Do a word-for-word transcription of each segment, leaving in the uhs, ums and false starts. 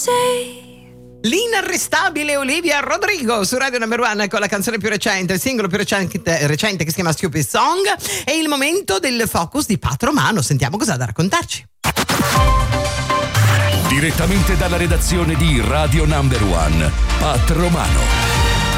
say. L'inarrestabile Olivia Rodrigo su Radio Number One con la canzone più recente, il singolo più recente, recente che si chiama Stupid Song. È il momento del focus di Pat Romano. Sentiamo cosa ha da raccontarci. Direttamente dalla redazione di Radio Number One, Pat Romano.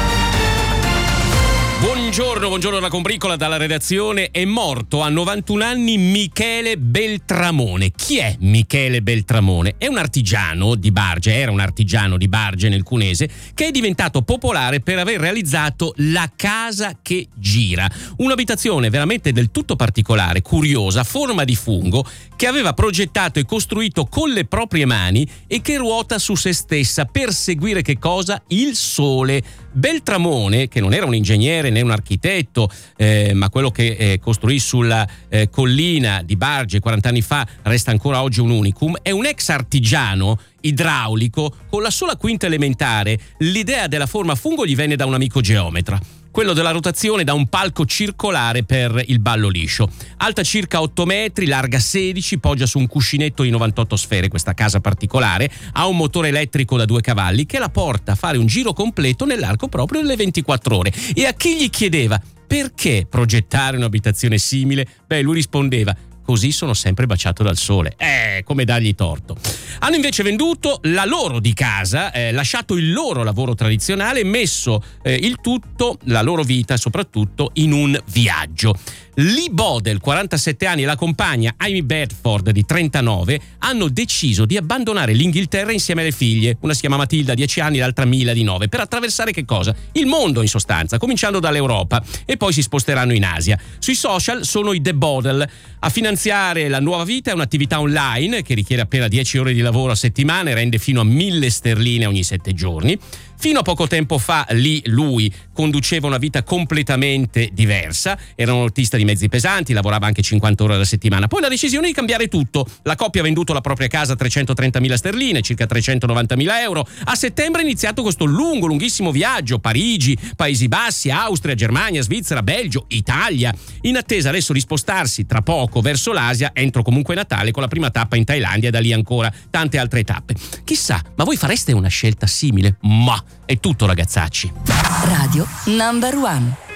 Buongiorno, buongiorno da Combricola dalla redazione. È morto a novantuno anni Michele Beltramone. Chi è Michele Beltramone? È un artigiano di Barge, era un artigiano di Barge nel Cunese, che è diventato popolare per aver realizzato la casa che gira. Un'abitazione veramente del tutto particolare, curiosa, a forma di fungo, che aveva progettato e costruito con le proprie mani e che ruota su se stessa per seguire che cosa? Il sole. Beltramone, che non era un ingegnere né un architetto, eh, ma quello che eh, costruì sulla eh, collina di Barge quaranta anni fa, resta ancora oggi un unicum, è un ex artigiano idraulico con la sola quinta elementare. L'idea della forma fungo gli venne da un amico geometra. Quello della rotazione da un palco circolare per il ballo liscio. Alta circa otto metri, larga sedici, poggia su un cuscinetto di novantotto sfere questa casa particolare, ha un motore elettrico da due cavalli che la porta a fare un giro completo nell'arco proprio delle ventiquattro ore. E a chi gli chiedeva perché progettare un'abitazione simile? Beh, lui rispondeva: così sono sempre baciato dal sole. Eh, come dargli torto. Hanno invece venduto la loro di casa, eh, lasciato il loro lavoro tradizionale e messo eh, il tutto, la loro vita soprattutto, in un viaggio. Lee Bodel, quarantasette anni, e la compagna Amy Bedford, di trentanove, hanno deciso di abbandonare l'Inghilterra insieme alle figlie. Una si chiama Matilda, dieci anni, l'altra Mila, di nove, per attraversare che cosa? Il mondo, in sostanza, cominciando dall'Europa, e poi si sposteranno in Asia. Sui social sono i The Bodel. A finanziare la nuova vita è un'attività online che richiede appena dieci ore di lavoro a settimana e rende fino a mille sterline ogni sette giorni. Fino a poco tempo fa lì lui conduceva una vita completamente diversa, era un autista di mezzi pesanti, lavorava anche cinquanta ore alla settimana. Poi la decisione di cambiare tutto. La coppia ha venduto la propria casa a trecentotrentamila sterline, circa trecentonovantamila euro. A settembre è iniziato questo lungo, lunghissimo viaggio: Parigi, Paesi Bassi, Austria, Germania, Svizzera, Belgio, Italia. In attesa adesso di spostarsi tra poco verso l'Asia, entro comunque Natale, con la prima tappa in Thailandia e da lì ancora tante altre tappe. Chissà, ma voi fareste una scelta simile? Ma è tutto, ragazzacci. Radio Number One.